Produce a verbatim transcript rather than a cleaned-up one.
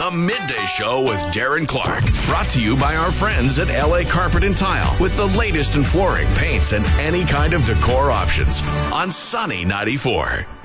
The Midday Show with Darren Clark. Brought to you by our friends at L A Carpet and Tile with the latest in flooring, paints, and any kind of decor options on Sunny ninety-four.